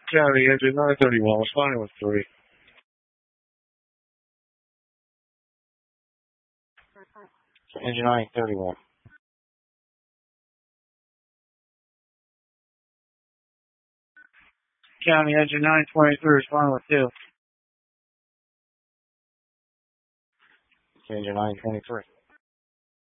County engine 931, responding with 3. Engine 931. County engine 923, responding with 2. Engine 923.